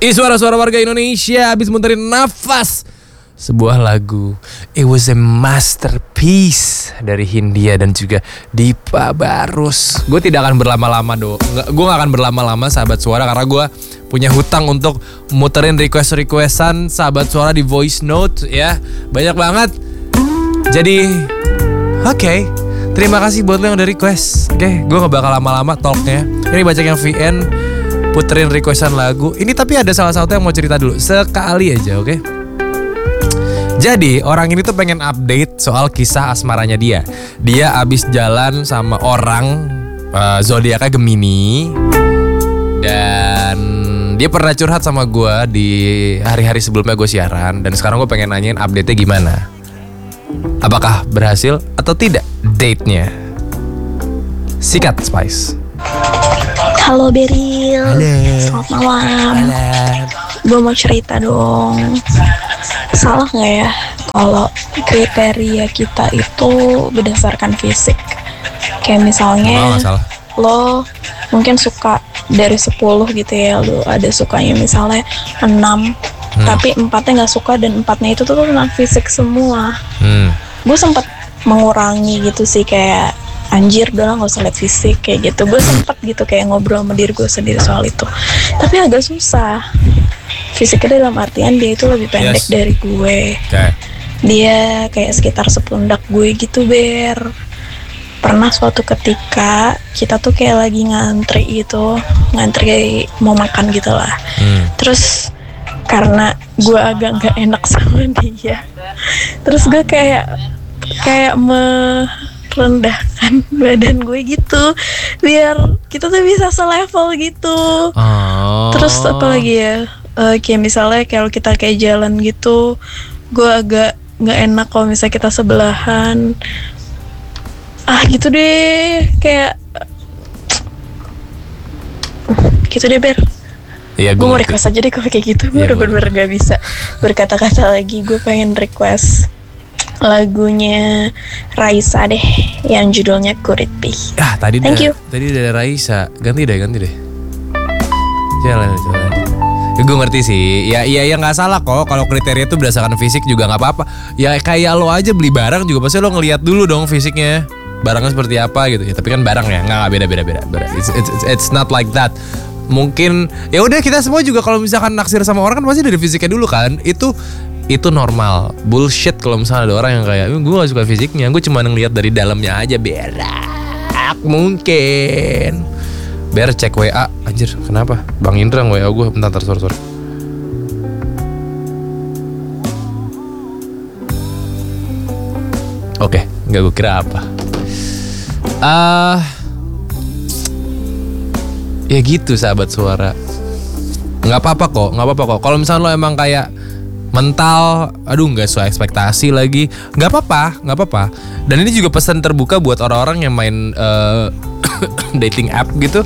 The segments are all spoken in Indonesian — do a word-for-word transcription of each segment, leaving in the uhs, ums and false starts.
Ini suara-suara warga Indonesia habis muterin nafas sebuah lagu. It was a masterpiece dari Hindia dan juga Dipa Barus. Gue tidak akan berlama-lama do. Gue gak akan berlama-lama sahabat suara karena gue punya hutang untuk muterin request-requestan sahabat suara di voice note ya. Banyak banget. Jadi oke okay. Terima kasih buat lo yang udah request. Oke okay, gue gak bakal lama-lama talknya. Ini baca yang V N puterin requestan lagu. Ini tapi ada salah satu yang mau cerita dulu. Sekali aja oke okay? Jadi orang ini tuh pengen update soal kisah asmaranya dia. Dia abis jalan sama orang uh, zodiaknya Gemini. Dan dia pernah curhat sama gue di hari-hari sebelumnya gue siaran. Dan sekarang gue pengen nanyain update-nya gimana. Apakah berhasil atau tidak date-nya? Sikat Spice. Halo Beril. Halo. Selamat malam. Halo. Gue mau cerita dong. Salah gak ya kalau kriteria kita itu berdasarkan fisik? Kayak misalnya Oh, gak salah. lo mungkin suka dari sepuluh gitu ya, lo ada sukanya misalnya enam, hmm. tapi empatnya gak suka dan empatnya itu tuh tentang fisik semua. hmm. Gue sempat mengurangi gitu sih, kayak anjir udah lah gak usah lihat fisik kayak gitu. Gue sempet gitu kayak ngobrol sama diri gue sendiri soal itu, tapi agak susah. Fisiknya dalam artian dia itu lebih pendek yes. dari gue. Okay. Dia kayak sekitar sepundak gue gitu Ber. Pernah suatu ketika kita tuh kayak lagi ngantri itu, ngantri mau makan gitu lah. Hmm. Terus karena gue agak gak enak sama dia, terus gue kayak kayak merendahkan badan gue gitu biar kita tuh bisa selevel gitu. Oh. Terus apa lagi ya? Uh, kayak misalnya kalau kita kayak jalan gitu, gue agak nggak enak kalau misalnya kita sebelahan. Ah gitu deh, kayak gitu deh Ber. Iya, gue mau request aja deh kalau kayak gitu. Gue ya, bener-bener gak bisa berkata-kata lagi. Gue pengen request lagunya Raisa deh, yang judulnya Could It Be. Ah tadi Thank da- you. Tadi dari Raisa, ganti deh, ganti deh. Jalan, jalan. Ya, gue ngerti sih, ya iya ya nggak salah kok kalau kriteria itu berdasarkan fisik juga nggak apa-apa. Ya kayak lo aja beli barang juga pasti lo ngelihat dulu dong fisiknya, barangnya seperti apa gitu. Ya tapi kan barang ya nggak beda beda beda. It's, it's, it's not like that. Mungkin ya udah kita semua juga kalau misalkan naksir sama orang kan pasti dari fisiknya dulu kan. Itu itu normal. Bullshit kalau misalnya ada orang yang kayak gue nggak suka fisiknya, gue cuma ngelihat dari dalamnya aja. Berak mungkin. Ber cek W A. Anjir kenapa? Bang Indra W A gue. Bentar, bentar, sorry, sorry. Oke, okay, gak gue kira apa. Ah, uh, ya gitu sahabat suara. Gak apa-apa kok, gak apa-apa kok. Kalau misalnya lo emang kayak mental, aduh gak sesuai ekspektasi lagi, gak apa-apa, gak apa-apa. Dan ini juga pesan terbuka buat orang-orang yang main uh, dating app gitu.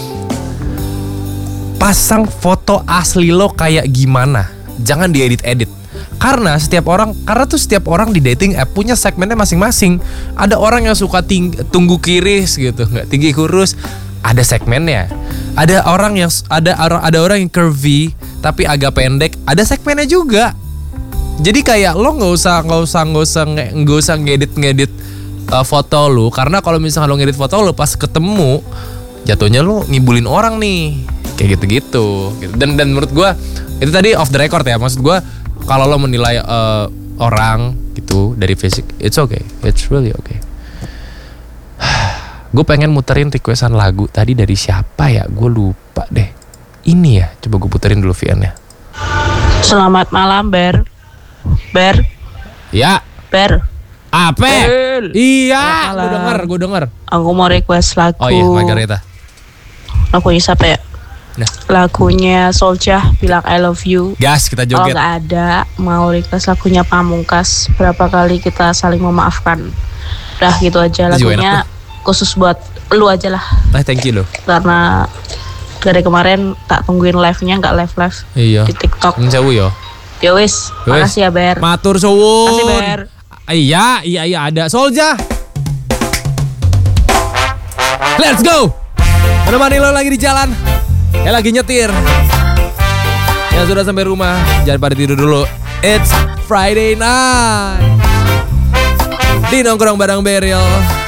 Pasang foto asli lo kayak gimana, jangan diedit-edit. Karena setiap orang, karena tuh setiap orang di dating app punya segmennya masing-masing. Ada orang yang suka ting- tunggu kiris gitu, nggak tinggi kurus, ada segmennya. Ada orang yang ada orang ada orang yang curvy tapi agak pendek, ada segmennya juga. Jadi kayak lo nggak usah nggak usah nggak usah nggak usah ngedit ngedit uh, foto lo, karena kalau misalnya lo ngedit foto lo pas ketemu jatuhnya lo ngibulin orang nih kayak gitu-gitu. Dan dan menurut gue itu tadi off the record ya, maksud gue kalau lo menilai uh, orang gitu dari fisik, it's okay, it's really okay. Gue pengen muterin requestan lagu tadi dari siapa ya, gue lupa deh. Ini ya, coba gue puterin dulu V N-nya. Selamat malam Ber. Ber. Ya. Ber. Apa? Iya, gue denger, gue denger. Aku mau request lagu. Oh iya, Margareta. Lagunya siapa ya? Nah. Lagunya Soulja, Bilang I Love You. Gas, kita joget. Kalau nggak ada, mau request lagunya Pamungkas, Berapa Kali Kita Saling Memaafkan. Udah gitu aja lagunya, khusus buat lu aja lah. Nah, thank you loh. Karena dari kemarin tak tungguin live-nya, nggak live-live iya. di TikTok. Menjauh yo. Ya wis, makasih ya Ber. Matur suwun. Makasih Ber. Iya, iya, iya ada Soulja. Let's go. Menemani lo lagi di jalan, ya lagi nyetir. sudah sampai rumah, jangan pada tidur dulu. It's Friday night di Nongkrong Bareng Beril.